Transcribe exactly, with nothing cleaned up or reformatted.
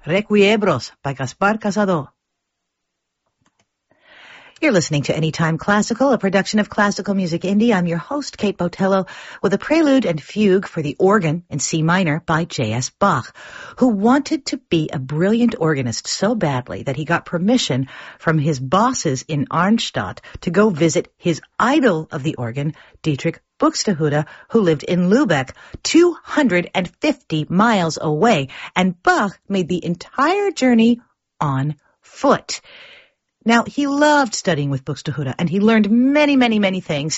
Requiebros by Gaspar Casado. You're listening to Anytime Classical, a production of Classical Music Indie. I'm your host, Kate Botello, with a prelude and fugue for the organ in C minor by J S Bach, who wanted to be a brilliant organist so badly that he got permission from his bosses in Arnstadt to go visit his idol of the organ, Dietrich Buxtehude, who lived in Lübeck, two hundred fifty miles away, and Bach made the entire journey on foot. Now, he loved studying with Buxtehude, and he learned many, many, many things.